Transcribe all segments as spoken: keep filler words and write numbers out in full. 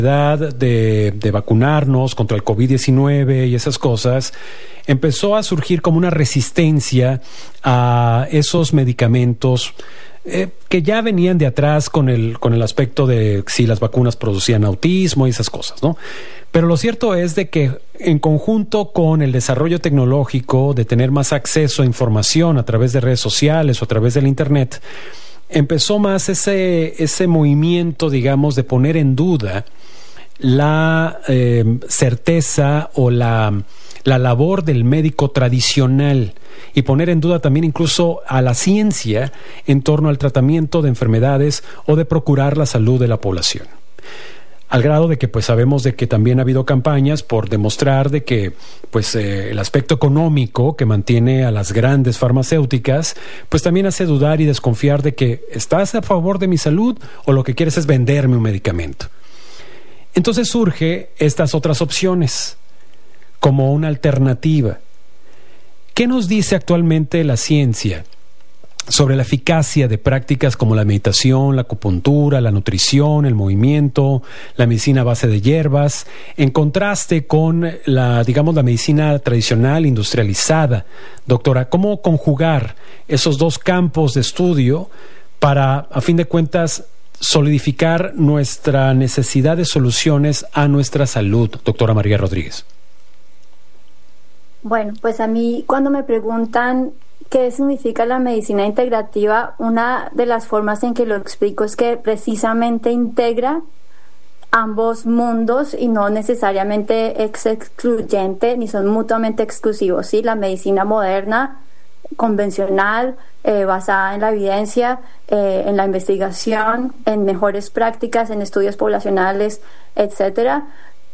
De, de vacunarnos contra el COVID diecinueve y esas cosas, empezó a surgir como una resistencia a esos medicamentos eh, que ya venían de atrás con el, con el aspecto de si las vacunas producían autismo y esas cosas, ¿no? Pero lo cierto es de que en conjunto con el desarrollo tecnológico, de tener más acceso a información a través de redes sociales o a través del Internet, empezó más ese, ese movimiento, digamos, de poner en duda la eh, certeza o la, la labor del médico tradicional y poner en duda también incluso a la ciencia en torno al tratamiento de enfermedades o de procurar la salud de la población. Al grado de que pues sabemos de que también ha habido campañas por demostrar de que pues eh, el aspecto económico que mantiene a las grandes farmacéuticas pues también hace dudar y desconfiar de que ¿estás a favor de mi salud o lo que quieres es venderme un medicamento? Entonces surge estas otras opciones como una alternativa. ¿Qué nos dice actualmente la ciencia sobre la eficacia de prácticas como la meditación, la acupuntura, la nutrición, el movimiento, la medicina a base de hierbas, en contraste con la, digamos, la medicina tradicional industrializada? Doctora, ¿cómo conjugar esos dos campos de estudio para, a fin de cuentas, solidificar nuestra necesidad de soluciones a nuestra salud, doctora María Rodríguez? Bueno, pues a mí cuando me preguntan qué significa la medicina integrativa, una de las formas en que lo explico es que precisamente integra ambos mundos y no necesariamente es excluyente ni son mutuamente exclusivos, ¿sí? La medicina moderna, convencional, eh, basada en la evidencia, eh, en la investigación, en mejores prácticas, en estudios poblacionales, etcétera.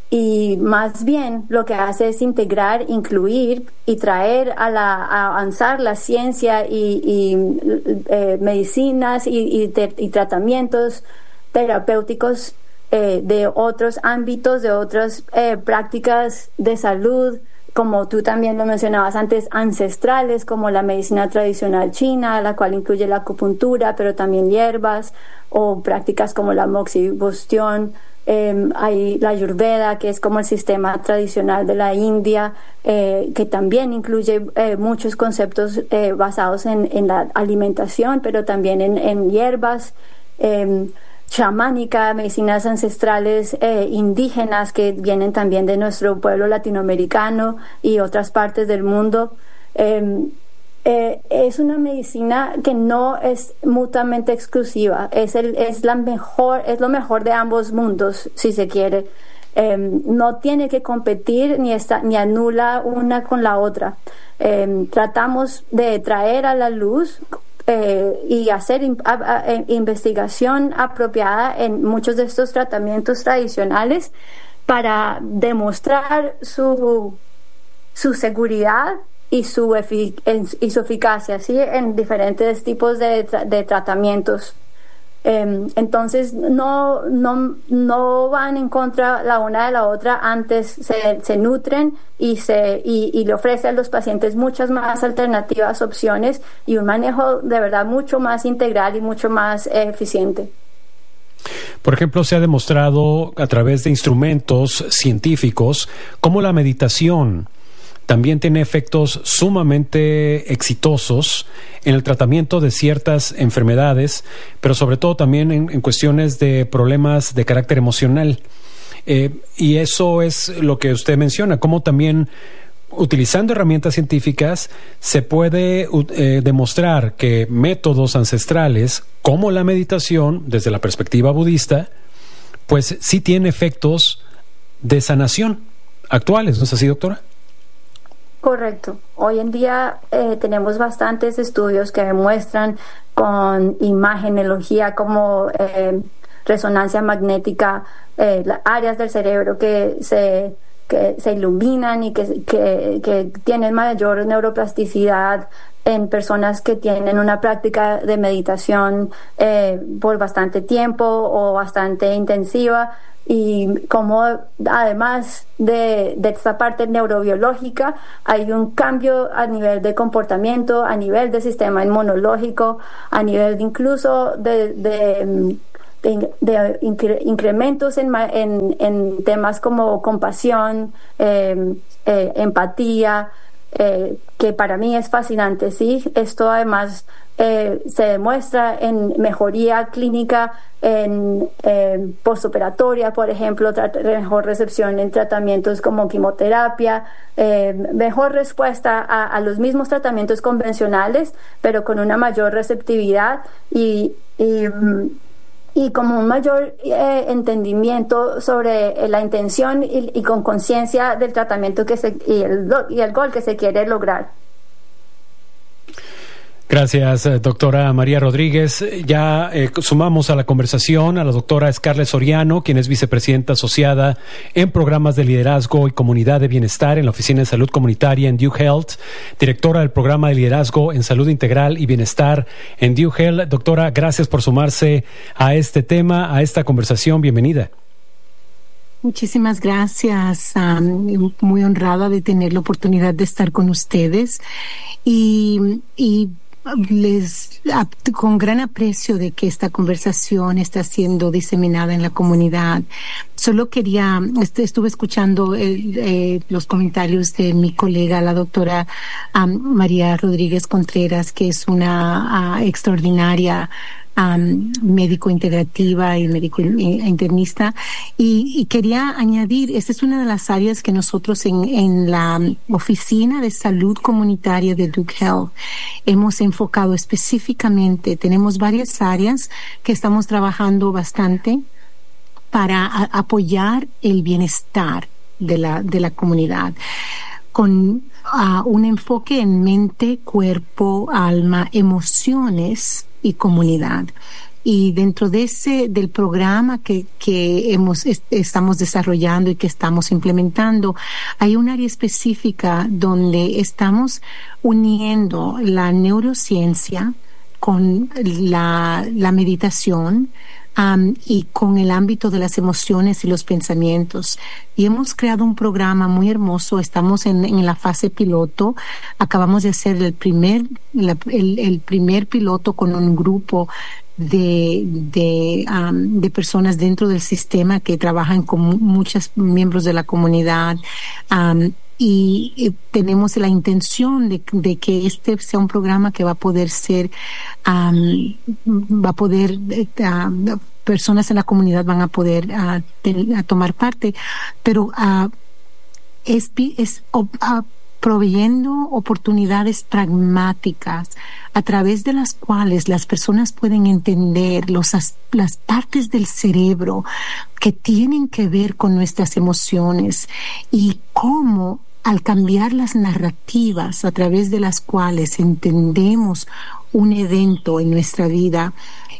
Y más bien lo que hace es integrar, incluir y traer a, la, a avanzar la ciencia y, y eh, medicinas y, y, te, y tratamientos terapéuticos eh, de otros ámbitos, de otras eh, prácticas de salud, como tú también lo mencionabas antes, ancestrales, como la medicina tradicional china, la cual incluye la acupuntura, pero también hierbas, o prácticas como la moxibustión, eh, hay la ayurveda, que es como el sistema tradicional de la India, eh, que también incluye eh, muchos conceptos eh, basados en, en la alimentación, pero también en, en hierbas, eh, chamánica, medicinas ancestrales eh, indígenas que vienen también de nuestro pueblo latinoamericano y otras partes del mundo. Eh, eh, es una medicina que no es mutuamente exclusiva, es, el, es, la mejor, es lo mejor de ambos mundos, si se quiere. Eh, no tiene que competir ni, está, ni anula una con la otra. Eh, tratamos de traer a la luz Eh, y hacer in, a, a, investigación apropiada en muchos de estos tratamientos tradicionales para demostrar su, su seguridad y su, efic y su eficacia, ¿sí? En diferentes tipos de, tra de tratamientos. Eh, entonces no, no, no van en contra la una de la otra, antes se, se nutren y, se, y, y le ofrece a los pacientes muchas más alternativas, opciones y un manejo de verdad mucho más integral y mucho más eh, eficiente. Por ejemplo, se ha demostrado a través de instrumentos científicos cómo la meditación también tiene efectos sumamente exitosos en el tratamiento de ciertas enfermedades, pero sobre todo también en, en cuestiones de problemas de carácter emocional. Eh, y eso es lo que usted menciona, cómo también utilizando herramientas científicas se puede eh, demostrar que métodos ancestrales como la meditación, desde la perspectiva budista, pues sí tiene efectos de sanación actuales, ¿no es así, doctora? Correcto. Hoy en día eh, tenemos bastantes estudios que demuestran con imagenología como eh, resonancia magnética eh, las áreas del cerebro que se, que se iluminan y que, que, que tienen mayor neuroplasticidad en personas que tienen una práctica de meditación eh, por bastante tiempo o bastante intensiva. Y como además de, de esta parte neurobiológica hay un cambio a nivel de comportamiento, a nivel del sistema inmunológico, a nivel de incluso de, de, de incre, incrementos en, en, en temas como compasión, eh, eh, empatía, eh, que para mí es fascinante, ¿sí? Esto además eh, se demuestra en mejoría clínica, en eh, postoperatoria, por ejemplo, mejor recepción en tratamientos como quimioterapia, eh, mejor respuesta a, a los mismos tratamientos convencionales, pero con una mayor receptividad y, y, y como un mayor eh, entendimiento sobre eh, la intención y, y con conciencia del tratamiento que se, y, el, y el gol que se quiere lograr. Gracias, doctora María Rodríguez. Ya eh, sumamos a la conversación a la doctora Scarlett Soriano, quien es vicepresidenta asociada en programas de liderazgo y comunidad de bienestar en la Oficina de Salud Comunitaria en Duke Health, directora del programa de liderazgo en salud integral y bienestar en Duke Health. Doctora, gracias por sumarse a este tema, a esta conversación. Bienvenida. Muchísimas gracias. Um, muy honrada de tener la oportunidad de estar con ustedes y, y les con gran aprecio de que esta conversación está siendo diseminada en la comunidad. Solo quería, estuve escuchando eh, eh, los comentarios de mi colega, la doctora um, María Rodríguez Contreras, que es una uh, extraordinaria Um, médico integrativa y médico internista, y, y quería añadir, esta es una de las áreas que nosotros en, en la Oficina de Salud Comunitaria de Duke Health hemos enfocado específicamente. Tenemos varias áreas que estamos trabajando bastante para a, apoyar el bienestar de la, de la comunidad, con uh, un enfoque en mente, cuerpo, alma, emociones y comunidad. Y dentro de ese del programa que, que hemos est- estamos desarrollando y que estamos implementando, hay un área específica donde estamos uniendo la neurociencia con la, la meditación, Um, y con el ámbito de las emociones y los pensamientos. Y hemos creado un programa muy hermoso. Estamos en, en la fase piloto. Acabamos de hacer el primer, la, el, el primer piloto con un grupo de, de, um, de personas dentro del sistema que trabajan con muchos miembros de la comunidad. Um, Y, y tenemos la intención de, de que este sea un programa que va a poder ser, um, va a poder, uh, personas en la comunidad van a poder uh, ten, a tomar parte, pero uh, es, es uh, proveyendo oportunidades pragmáticas a través de las cuales las personas pueden entender los, las partes del cerebro que tienen que ver con nuestras emociones y cómo, al cambiar las narrativas a través de las cuales entendemos un evento en nuestra vida,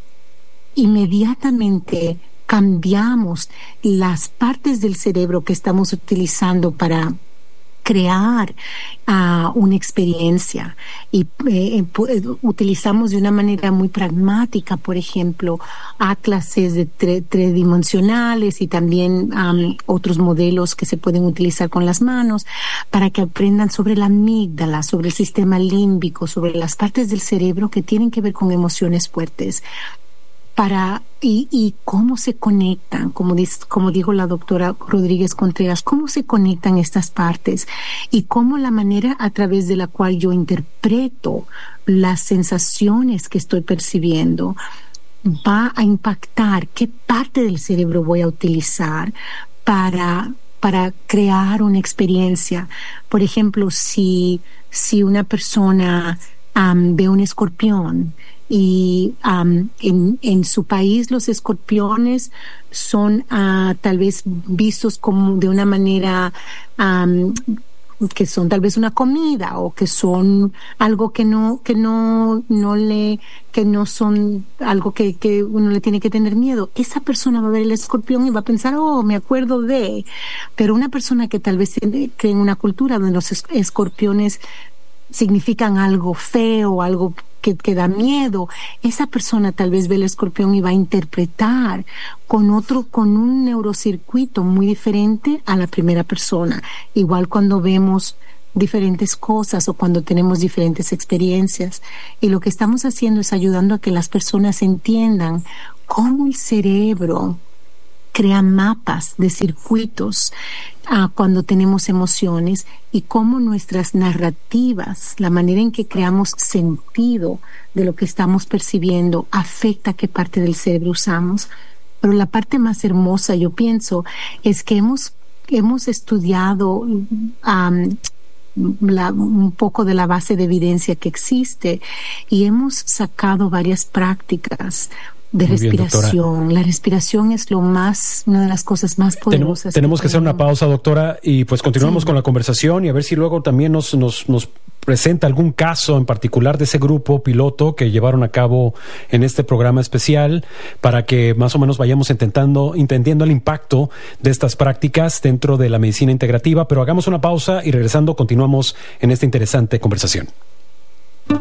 inmediatamente cambiamos las partes del cerebro que estamos utilizando para crear uh, una experiencia y eh, utilizamos de una manera muy pragmática, por ejemplo, atlases de tre- tridimensionales y también um, otros modelos que se pueden utilizar con las manos para que aprendan sobre la amígdala, sobre el sistema límbico, sobre las partes del cerebro que tienen que ver con emociones fuertes. Para, y, y cómo se conectan, como, dis, como dijo la doctora Rodríguez Contreras, cómo se conectan estas partes y cómo la manera a través de la cual yo interpreto las sensaciones que estoy percibiendo va a impactar qué parte del cerebro voy a utilizar para, para crear una experiencia. Por ejemplo, si, si una persona um, ve un escorpión, y um, en, en su país los escorpiones son uh, tal vez vistos como de una manera um, que son tal vez una comida o que son algo que no que no no le que no son algo que, que uno le tiene que tener miedo. Esa persona va a ver el escorpión y va a pensar, oh, me acuerdo de, pero una persona que tal vez cree en una cultura donde los escorpiones significan algo feo, algo que, que da miedo, esa persona tal vez ve el escorpión y va a interpretar con otro, con un neurocircuito muy diferente a la primera persona. Igual cuando vemos diferentes cosas o cuando tenemos diferentes experiencias. Y lo que estamos haciendo es ayudando a que las personas entiendan cómo el cerebro crea mapas de circuitos uh, cuando tenemos emociones y cómo nuestras narrativas, la manera en que creamos sentido de lo que estamos percibiendo, afecta qué parte del cerebro usamos. Pero la parte más hermosa, yo pienso, es que hemos, hemos estudiado um, La, un poco de la base de evidencia que existe y hemos sacado varias prácticas de Muy respiración. Bien, la respiración es lo más, una de las cosas más poderosas. Tenemos, tenemos que, que hacer una pausa, doctora, y pues continuamos sí. con la conversación y a ver si luego también nos, nos, nos presenta algún caso en particular de ese grupo piloto que llevaron a cabo en este programa especial para que más o menos vayamos intentando, entendiendo el impacto de estas prácticas dentro de la medicina integrativa. Pero hagamos una pausa y regresando continuamos en esta interesante conversación.